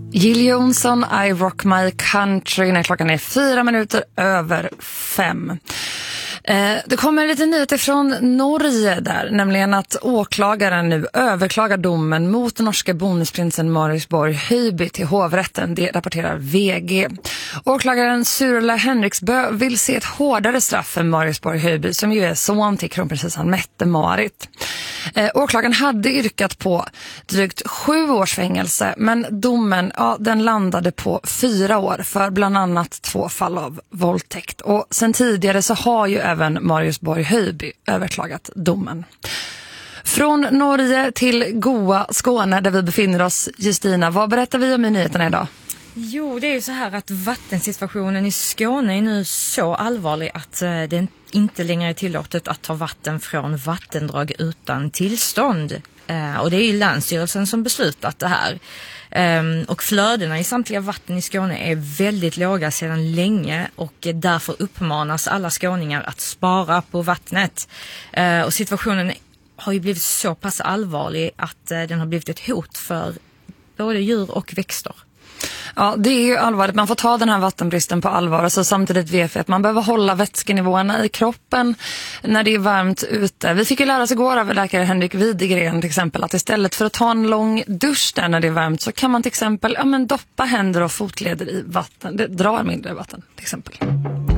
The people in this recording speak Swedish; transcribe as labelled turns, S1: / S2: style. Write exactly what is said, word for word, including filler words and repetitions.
S1: Jill Johnson, I Rock My Country, när klockan är fyra minuter över fem. Det kommer lite nyheter från Norge där, nämligen att åklagaren nu överklagar domen mot norska bonusprinsen Marius Borg Høiby till hovrätten. Det rapporterar V G. Åklagaren Surla Henriksbø vill se ett hårdare straff för Marius Borg Høiby, som ju är son till kronprinsessan Mette-Marit. Eh, åklagaren hade yrkat på drygt sju års fängelse, men domen ja, den landade på fyra år för bland annat två fall av våldtäkt. Och sen tidigare så har ju även Marius Borg Høiby överklagat domen. Från Norge till goa Skåne där vi befinner oss, Justina, vad berättar vi om i nyheterna idag?
S2: Jo, det är ju så här att vattensituationen i Skåne är nu så allvarlig att eh, det inte längre är tillåtet att ta vatten från vattendrag utan tillstånd. Eh, och det är ju Länsstyrelsen som beslutat det här. Eh, och flödena i samtliga vatten i Skåne är väldigt låga sedan länge, och därför uppmanas alla skåningar att spara på vattnet. Eh, och situationen har ju blivit så pass allvarlig att eh, den har blivit ett hot för både djur och växter.
S1: Ja, det är ju allvarligt. Man får ta den här vattenbristen på allvar. Och så samtidigt vet vi att man behöver hålla vätskenivåerna i kroppen när det är varmt ute. Vi fick ju lära oss igår av läkare Henrik Widegren till exempel att istället för att ta en lång dusch där när det är varmt så kan man till exempel ja, men doppa händer och fotleder i vatten. Det drar mindre vatten till exempel.